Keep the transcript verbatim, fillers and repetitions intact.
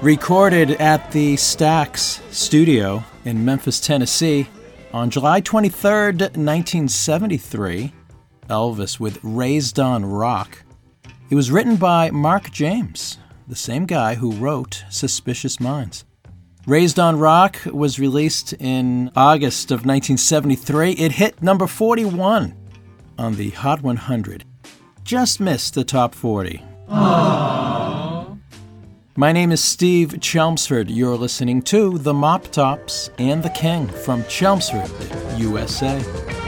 Recorded at the Stax studio in Memphis, Tennessee on July twenty-third, nineteen seventy-three, Elvis with Raised on Rock. It was written by Mark James, the same guy who wrote Suspicious Minds. Raised on Rock was released in August of nineteen seventy-three. It hit number forty-one on the Hot one hundred. Just missed the top forty. Aww. My name is Steve Chelmsford. You're listening to The Mop Tops and the King from Chelmsford, U S A.